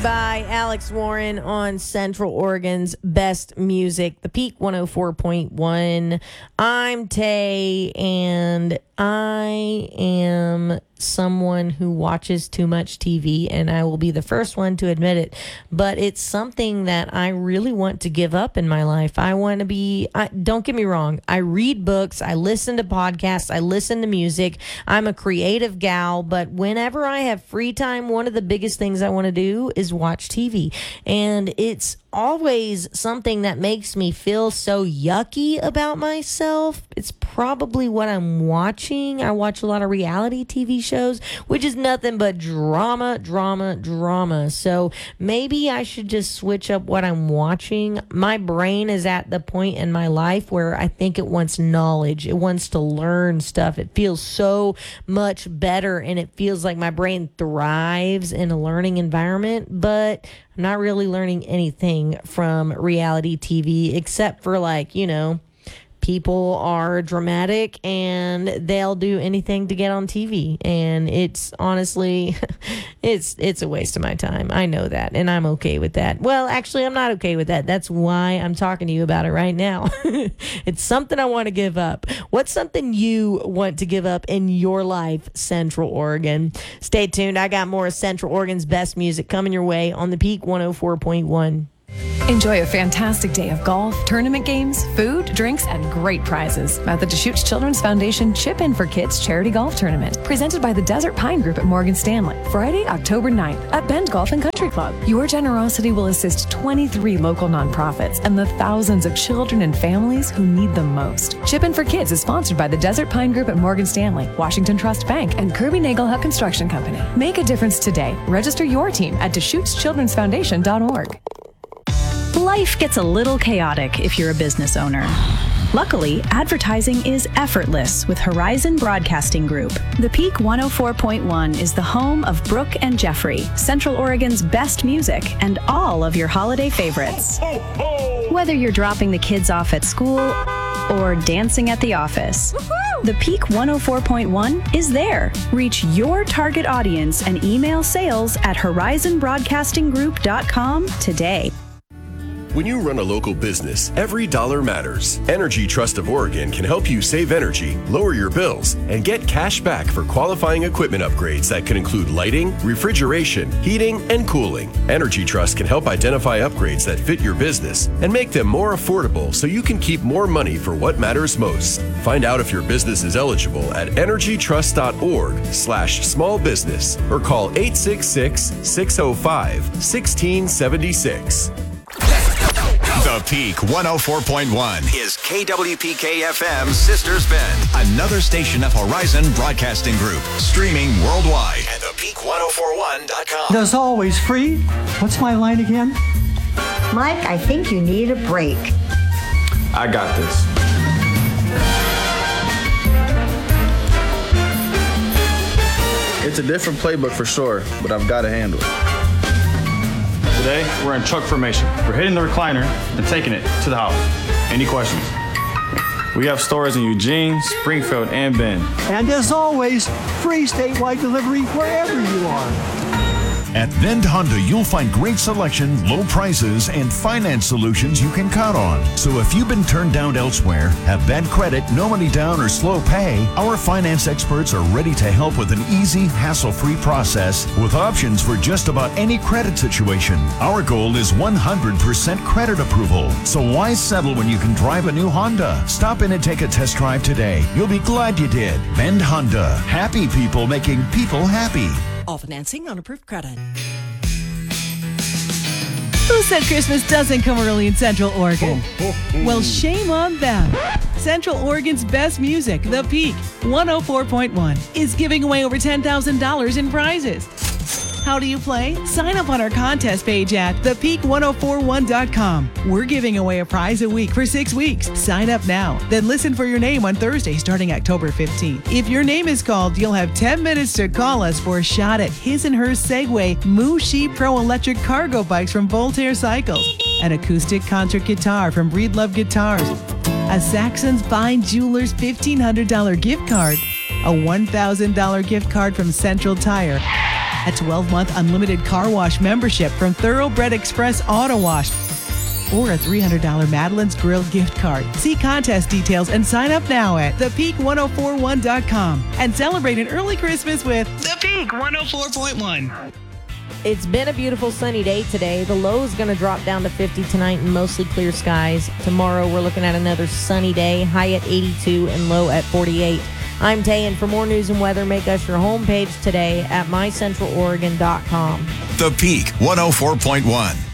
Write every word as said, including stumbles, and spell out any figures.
By Alex Warren on Central Oregon's Best Music, The Peak one oh four point one. I'm Tay, and I am someone who watches too much T V, and I will be the first one to admit it, but it's something that I really want to give up in my life. I want to be, I, don't get me wrong, I read books, I listen to podcasts, I listen to music, I'm a creative gal, but whenever I have free time, one of the biggest things I want to do is watch T V, and it's always something that makes me feel so yucky about myself. It's probably what I'm watching. I watch a lot of reality T V shows, which is nothing but drama, drama, drama. So maybe I should just switch up what I'm watching. My brain is at the point in my life where I think it wants knowledge. It wants to learn stuff. It feels so much better, and it feels like my brain thrives in a learning environment, but I'm not really learning anything from reality T V except for, like, you know, people are dramatic and they'll do anything to get on T V. And it's honestly, it's it's a waste of my time. I know that, and I'm okay with that. Well, actually, I'm not okay with that. That's why I'm talking to you about it right now. It's something I want to give up. What's something you want to give up in your life, Central Oregon? Stay tuned. I got more of Central Oregon's best music coming your way on the Peak one oh four point one. Enjoy a fantastic day of golf, tournament games, food, drinks, and great prizes at the Deschutes Children's Foundation Chip In for Kids Charity Golf Tournament, presented by the Desert Pine Group at Morgan Stanley, Friday, October ninth at Bend Golf and Country Club. Your generosity will assist twenty-three local nonprofits and the thousands of children and families who need them most. Chip In for Kids is sponsored by the Desert Pine Group at Morgan Stanley, Washington Trust Bank, and Kirby Nagelhut Construction Company. Make a difference today. Register your team at Deschutes Children's Foundation dot org. Life gets a little chaotic if you're a business owner. Luckily, advertising is effortless with Horizon Broadcasting Group. The Peak one oh four point one is the home of Brooke and Jeffrey, Central Oregon's best music, and all of your holiday favorites. Whether you're dropping the kids off at school or dancing at the office, the Peak one oh four point one is there. Reach your target audience and email sales at horizon broadcasting group dot com today. When you run a local business, every dollar matters. Energy Trust of Oregon can help you save energy, lower your bills, and get cash back for qualifying equipment upgrades that can include lighting, refrigeration, heating, and cooling. Energy Trust can help identify upgrades that fit your business and make them more affordable so you can keep more money for what matters most. Find out if your business is eligible at energy trust dot org slash small business or call eight six six, six oh five, one six seven six. The Peak one oh four point one is K W P K F M's Sisters Bend, another station of Horizon Broadcasting Group, streaming worldwide at the peak ten forty-one dot com. As always, free. What's my line again? Mike, I think you need a break. I got this. It's a different playbook for sure, but I've got to handle it. Today, we're in truck formation. We're hitting the recliner and taking it to the house. Any questions? We have stores in Eugene, Springfield, and Bend. And as always, free statewide delivery wherever you are. At Bend Honda, you'll find great selection, low prices, and finance solutions you can count on. So if you've been turned down elsewhere, have bad credit, no money down, or slow pay, our finance experts are ready to help with an easy, hassle-free process with options for just about any credit situation. Our goal is one hundred percent credit approval. So why settle when you can drive a new Honda? Stop in and take a test drive today. You'll be glad you did. Bend Honda. Happy people making people happy. All financing on approved credit. Who said Christmas doesn't come early in Central Oregon? Well, shame on them. Central Oregon's best music, The Peak one oh four point one, is giving away over ten thousand dollars in prizes. How do you play? Sign up on our contest page at the peak ten forty-one dot com. We're giving away a prize a week for six weeks. Sign up now. Then listen for your name on Thursday starting October fifteenth. If your name is called, you'll have ten minutes to call us for a shot at his and her Segway Mushi Pro electric cargo bikes from Voltaire Cycles, an acoustic concert guitar from Breedlove Guitars, a Saxon's Fine Jewelers fifteen hundred dollars gift card, a one thousand dollars gift card from Central Tire, A twelve-month unlimited car wash membership from Thoroughbred Express Auto Wash, or a three hundred dollars Madeline's Grill gift card. See contest details and sign up now at the peak ten forty-one dot com and celebrate an early Christmas with The Peak one oh four point one. It's been a beautiful sunny day today. The low is going to drop down to fifty tonight and mostly clear skies. Tomorrow we're looking at another sunny day, high at eighty-two and low at forty-eight. I'm Tay, and for more news and weather, make us your homepage today at my central oregon dot com. The Peak one oh four point one.